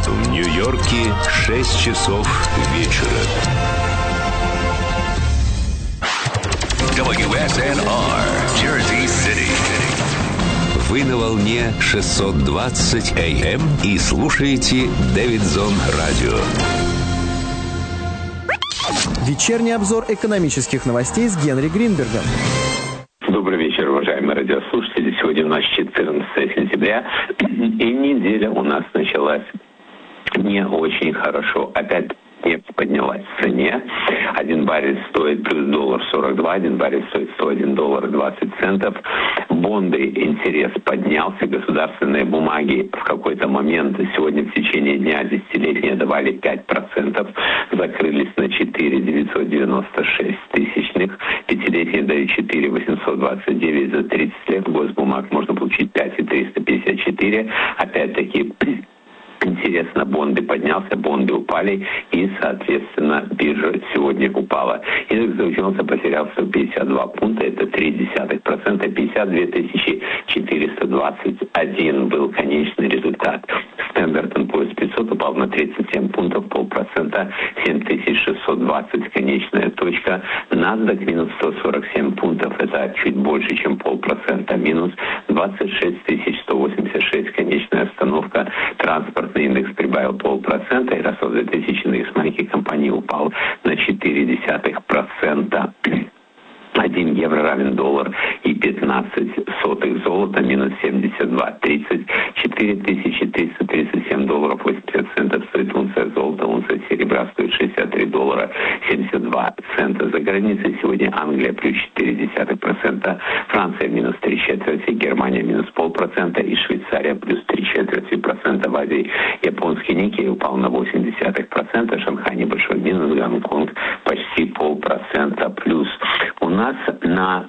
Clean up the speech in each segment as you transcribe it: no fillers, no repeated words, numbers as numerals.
В Нью-Йорке 6 часов вечера. WSNR, Jersey City. Вы на волне 620 AM и слушаете Дэвидсон Радио. Вечерний обзор экономических новостей с Генри Гринбергом. Добрый вечер, уважаемые радиослушатели. Сегодня у нас 14 сентября, и неделя у нас началась не очень хорошо. Опять нефть поднялась в цене. Один баррель стоит плюс $1.42, один баррель стоит $101.20. Бонды, интерес поднялся, государственные бумаги в какой-то момент сегодня в течение дня десятилетние давали 5%, закрылись на 4,996 тысячных, пятилетние дают 4,829 за 30 лет, госбумаг можно получить 5,354, опять-таки интерес на бонды поднялся, бонды упали, и, соответственно, биржа сегодня упала. Индекс Dow Jones потерял 152 пункта, это 0,3%, 52 421 был конечный результат. Standard & Poor's 500 упал на 37 пунктов, 0,5%, 7620 конечная точка. NASDAQ минус 147 пунктов, это чуть больше, чем 0,5%, минус 26 186 конечная остановка. Транспортный индекс прибавил 0,5%, и расход 2000 индекс маленьких компаний упал на 0,4%. 1 евро равен $1,15 золота, минус 72,30, $4337.80 стоит унция золота, унция серебра стоит $63.72. За границей сегодня Англия плюс 0,4%, Франция минус 0,75%, Германия минус 0,5% и Швейцария плюс 0,75%. В Азии японский Никей упал на 0,8%, Шанхай небольшой минус, Гонконг почти 0,5% плюс. У нас на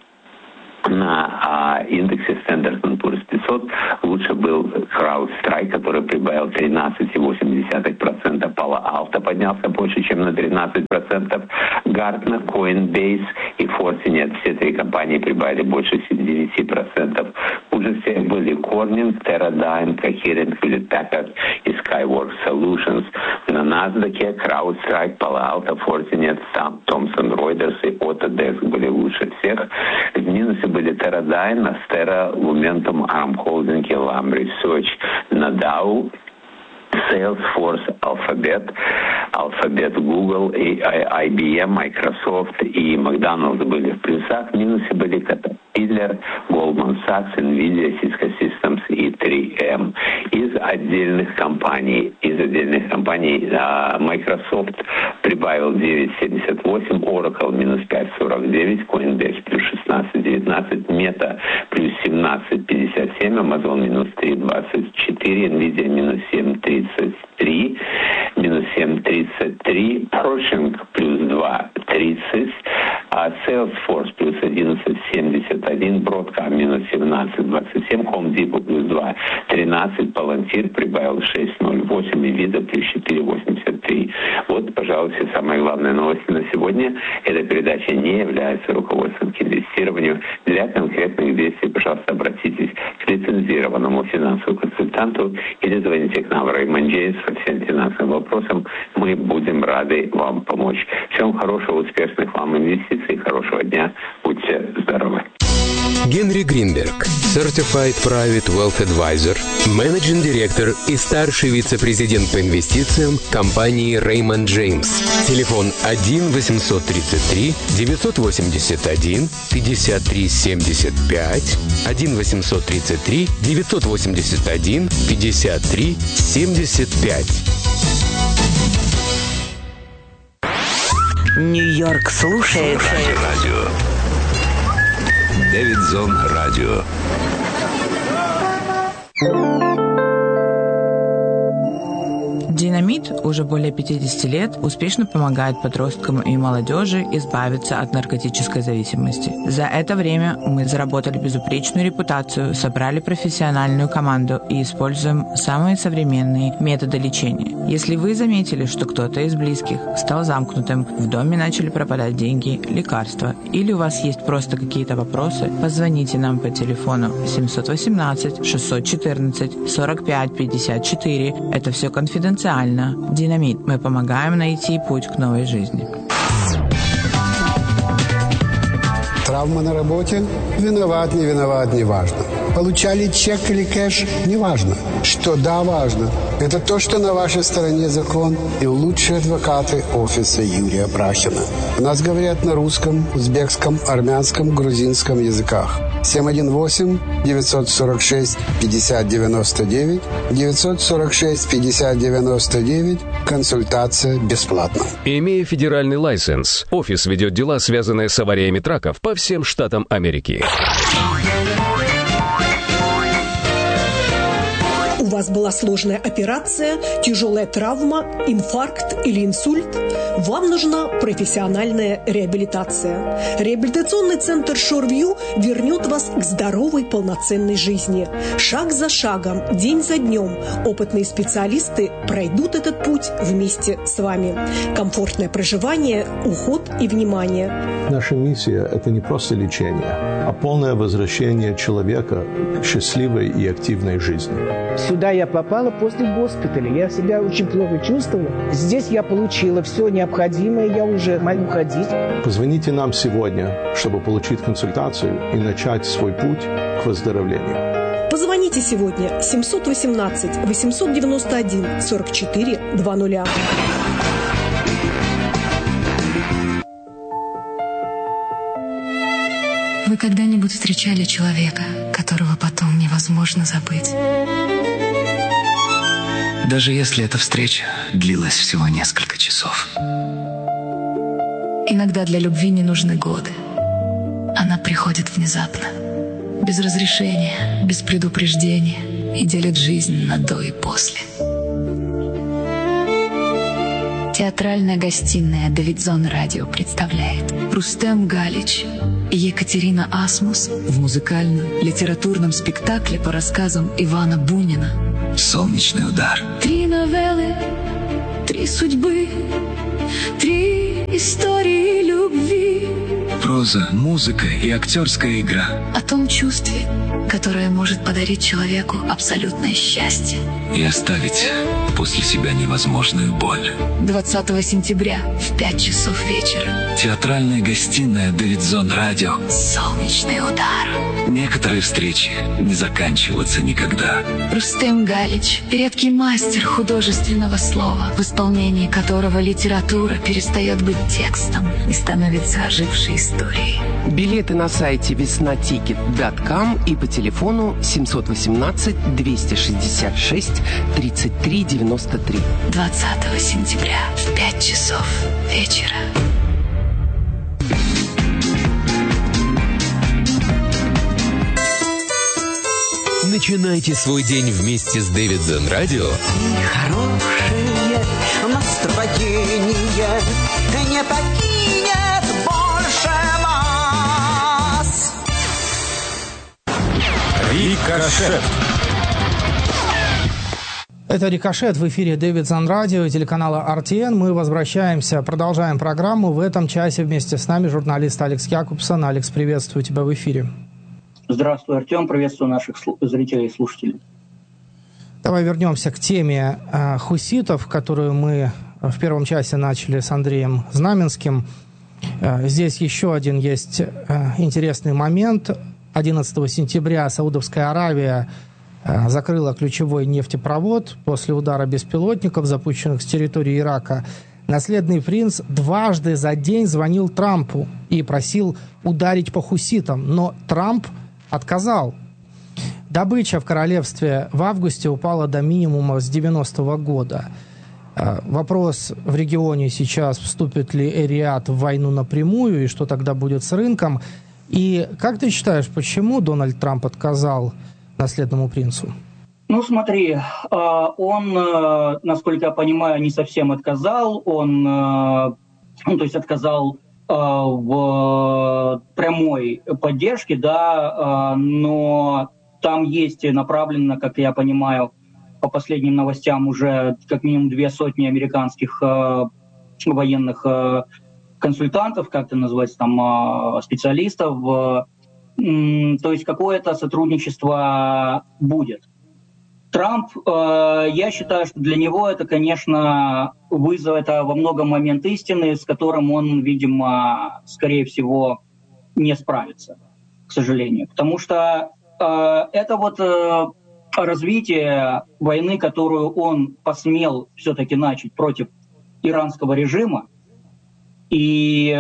индексе Standard & Poor's 500 лучше был CrowdStrike, который прибавил 13,8%. Palo Alto поднялся больше, чем на 13%. Gartner, Coinbase и Fortinet, все три компании прибавили больше 9%. Хуже всех были Corning, Teradyne, Coherent, Hewlett-Packard и Skyworks Solutions. На NASDAQ CrowdStrike, Palo Alto, Fortinet, Thomson Reuters и Autodesk были лучше всех. В минусе были Teradyne, Astera, Lumentum, Arm Holding и Lam Research. На Dow Salesforce, Alphabet, Google, и IBM, Microsoft и McDonald's были в плюсах. В минусе были Caterpillar, Goldman Sachs, Nvidia, Cisco Systems и 3M. Из отдельных компаний Microsoft прибавил 9,78, Oracle минус 5,49, Coinbase плюс 16,19, Meta плюс 17,57, Amazon минус 3,24, Nvidia минус 7,33, минус 7,33, Pershing плюс 2,30, Salesforce плюс 11,71, Broadcom минус 17,27, Home Depot плюс 2,13, Palantir прибавил 6,08 и Visa плюс 4,83. Вот, пожалуй, все самые главные новости на сегодня. Эта передача не является руководством к инвестированию. Для конкретных действий, пожалуйста, обратитесь к лицензированному финансовому консультанту или звоните к нам в Raymond James по всем финансовым вопросам. Мы будем рады вам помочь. Всем хорошего, успешных вам инвестиций, хорошего дня. Будьте здоровы. Генри Гринберг, Certified Private Wealth Advisor, менеджинг директор и старший вице-президент по инвестициям компании Raymond James. Телефон 1-833-981-53-75, 1-833-981-53-75. Нью-Йорк слушает Радио. Дэвидсон Радио. Динамит уже более 50 лет успешно помогает подросткам и молодежи избавиться от наркотической зависимости. За это время мы заработали безупречную репутацию, собрали профессиональную команду и используем самые современные методы лечения. Если вы заметили, что кто-то из близких стал замкнутым, в доме начали пропадать деньги, лекарства, или у вас есть просто какие-то вопросы, позвоните нам по телефону 718 614 45 54. Это все конфиденциально. Динамит. Мы помогаем найти путь к новой жизни. Травма на работе? Виноват, не виноват, не важно. Получали чек или кэш? Не важно. Что да, важно. Это то, что на вашей стороне закон и лучшие адвокаты офиса Юрия Брахина. У нас говорят на русском, узбекском, армянском, грузинском языках. 718-946-5099, 946-5099, консультация бесплатна. Имея федеральный лайсенс, офис ведет дела, связанные с авариями траков по всем штатам Америки. У вас была сложная операция, тяжелая травма, инфаркт или инсульт? Вам нужна профессиональная реабилитация. Реабилитационный центр Шорвью вернет вас к здоровой, полноценной жизни. Шаг за шагом, день за днем опытные специалисты пройдут этот путь вместе с вами. Комфортное проживание, уход и внимание. Наша миссия – это не просто лечение, а полное возвращение человека к счастливой и активной жизни. Сюда я попала после госпиталя. Я себя очень плохо чувствовала. Здесь я получила все необходимое. Я уже могу ходить. Позвоните нам сегодня, чтобы получить консультацию и начать свой путь к выздоровлению. Позвоните сегодня 718-891-44-00. Вы когда-нибудь встречали человека, которого потом невозможно забыть? Даже если эта встреча длилась всего несколько часов. Иногда для любви не нужны годы. Она приходит внезапно, без разрешения, без предупреждения и делит жизнь на до и после. Театральная гостиная «Давидзон Радио» представляет Рустем Галич и Екатерина Асмус в музыкальном литературном спектакле по рассказам Ивана Бунина «Солнечный удар». 3 новеллы, 3 судьбы, 3 истории любви. Проза, музыка и актерская игра. О том чувстве, которое может подарить человеку абсолютное счастье. И оставить после себя невозможную боль. 20 сентября в 5 часов вечера. Театральная гостиная «Давидзон Радио». «Солнечный удар». Некоторые встречи не заканчиваются никогда. Рустем Галич – редкий мастер художественного слова, в исполнении которого литература перестает быть текстом и становится ожившей историей. Билеты на сайте веснатикет.ком и по телефону 718-266-3393. 20 сентября в 5 часов вечера. Начинайте свой день вместе с Давидзон Радио. И хорошее настроение не покинет больше вас. Рикошет. Это «Рикошет» в эфире Давидзон Радио и телеканала RTN. Мы возвращаемся, продолжаем программу. В этом часе вместе с нами журналист Алекс Якубсон. Алекс, приветствую тебя в эфире. Здравствуй, Артем. Приветствую наших зрителей и слушателей. Давай вернемся к теме хуситов, которую мы в первом часе начали с Андреем Знаменским. Здесь еще один есть интересный момент. 11 сентября Саудовская Аравия закрыла ключевой нефтепровод после удара беспилотников, запущенных с территории Ирака. Наследный принц дважды за день звонил Трампу и просил ударить по хуситам, но Трамп отказал. Добыча в королевстве в августе упала до минимума с 90-го года. Вопрос в регионе сейчас, вступит ли Эр-Рияд в войну напрямую и что тогда будет с рынком. И как ты считаешь, почему Дональд Трамп отказал наследному принцу? Ну, смотри, он, насколько я понимаю, не совсем отказал. Он отказал в прямой поддержке, да, но там есть направлено, как я понимаю, по последним новостям уже как минимум 200 американских военных консультантов, как это называется, там, специалистов. То есть какое-то сотрудничество будет. Трамп, я считаю, что для него это, конечно, вызов, это во многом момент истины, с которым он, видимо, скорее всего, не справится, к сожалению. Потому что это вот развитие войны, которую он посмел все-таки начать против иранского режима, и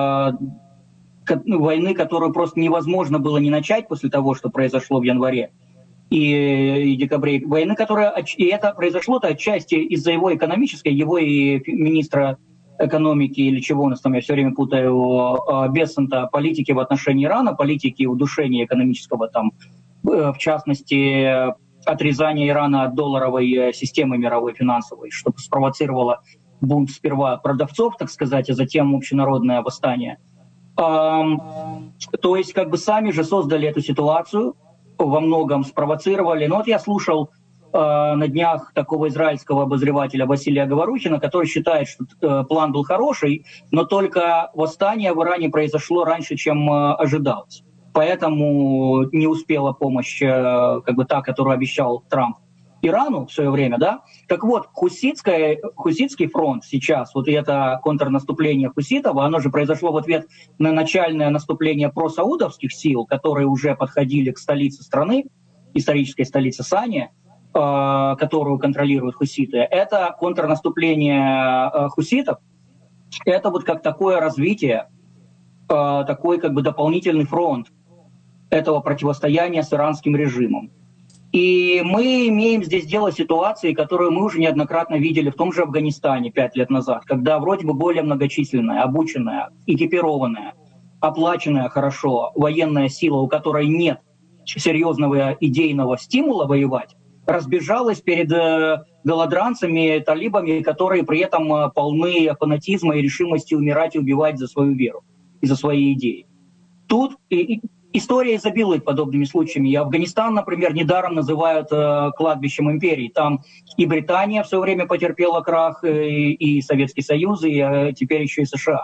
войны, которую просто невозможно было не начать после того, что произошло в январе и декабре, войны, и это произошло-то отчасти из-за его экономической, его и министра экономики, или чего у нас там, я все время путаю, Бессента, политики в отношении Ирана, политики удушения экономического, там, в частности, отрезания Ирана от долларовой системы мировой финансовой, что спровоцировало бунт сперва продавцов, так сказать, а затем общенародное восстание. То есть как бы сами же создали эту ситуацию, во многом спровоцировали. Но вот я слушал на днях такого израильского обозревателя Василия Говорухина, который считает, что план был хороший, но только восстание в Иране произошло раньше, чем ожидалось. Поэтому не успела помощь, как бы та, которую обещал Трамп Ирану в свое время, да? Так вот, хуситский фронт сейчас, вот это контрнаступление хуситов, оно же произошло в ответ на начальное наступление просаудовских сил, которые уже подходили к столице страны, исторической столице Сания, которую контролируют хуситы. Это контрнаступление хуситов, это вот как такое развитие, такой как бы дополнительный фронт этого противостояния с иранским режимом. И мы имеем здесь дело с ситуацией, которую мы уже неоднократно видели в том же Афганистане 5 лет назад, когда вроде бы более многочисленная, обученная, экипированная, оплаченная хорошо военная сила, у которой нет серьезного идейного стимула воевать, разбежалась перед голодранцами, талибами, которые при этом полны фанатизма и решимости умирать и убивать за свою веру и за свои идеи. Тут история изобилует подобными случаями. И Афганистан, например, недаром называют кладбищем империи. Там и Британия в свое время потерпела крах, и Советский Союз, и теперь еще и США.